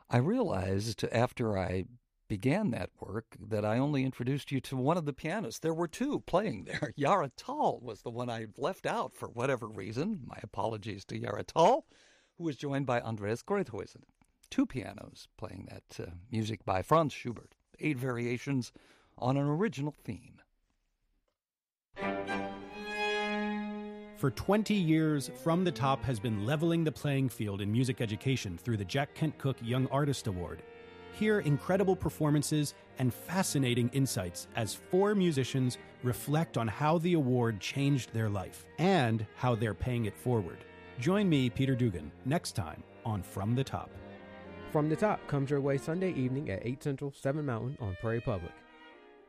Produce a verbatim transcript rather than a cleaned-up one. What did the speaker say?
I realized after I began that work that I only introduced you to one of the pianists. There were two playing there. Yara Tall was the one I left out for whatever reason. My apologies to Yara Tall, who was joined by Andreas Grethhuisen. Two pianos playing that uh, music by Franz Schubert. Eight variations on an original theme. For twenty years, From the Top has been leveling the playing field in music education through the Jack Kent Cooke Young Artist Award. Hear incredible performances and fascinating insights as four musicians reflect on how the award changed their life and how they're paying it forward. Join me, Peter Dugan, next time on From the Top. From the Top comes your way Sunday evening at eight Central, seven Mountain on Prairie Public.